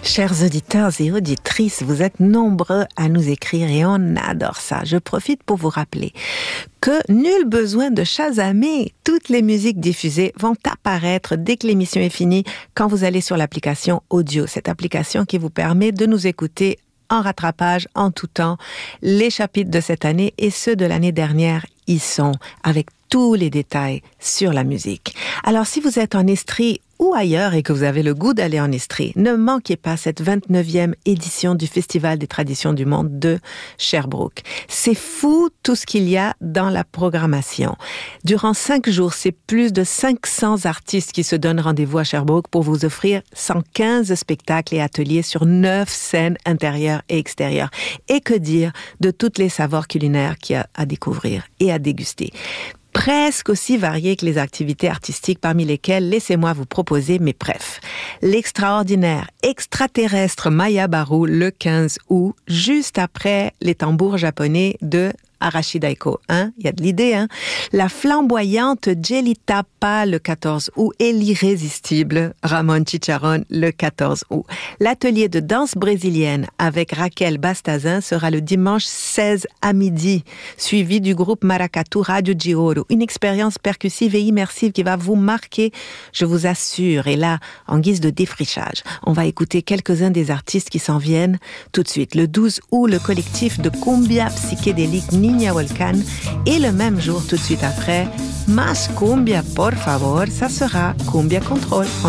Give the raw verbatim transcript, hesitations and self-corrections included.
Chers auditeurs et auditrices, vous êtes nombreux à nous écrire et on adore ça. Je profite pour vous rappeler que nul besoin de chasamer. Toutes les musiques diffusées vont apparaître dès que l'émission est finie quand vous allez sur l'application audio. Cette application qui vous permet de nous écouter en rattrapage, en tout temps. Les chapitres de cette année et ceux de l'année dernière y sont, avec tous les détails sur la musique. Alors, si vous êtes en Estrie ou ailleurs et que vous avez le goût d'aller en Estrie, ne manquez pas cette vingt-neuvième édition du Festival des traditions du monde de Sherbrooke. C'est fou tout ce qu'il y a dans la programmation. Durant cinq jours, c'est plus de cinq cents artistes qui se donnent rendez-vous à Sherbrooke pour vous offrir cent quinze spectacles et ateliers sur neuf scènes intérieures et extérieures. Et que dire de tous les savoirs culinaires qu'il y a à découvrir et à déguster. Presque aussi variées que les activités artistiques, parmi lesquelles, laissez-moi vous proposer mes préfs. L'extraordinaire extraterrestre Maya Baru le quinze août, juste après les tambours japonais de Arashi Daiko, hein? Il y a de l'idée, hein? La flamboyante Jelly Tapa le quatorze août et l'irrésistible Ramon Chicharron le quatorze août. L'atelier de danse brésilienne avec Raquel Bastazin sera le dimanche seize à midi, suivi du groupe Maracatu Radio Gioro. Une expérience percussive et immersive qui va vous marquer, je vous assure. Et là, en guise de défrichage, on va écouter quelques-uns des artistes qui s'en viennent tout de suite. Le douze août, le collectif de cumbia psychédélique Niña Volcan, et le même jour, tout de suite après, Mas Cumbia, por favor, ça sera Cumbia Control.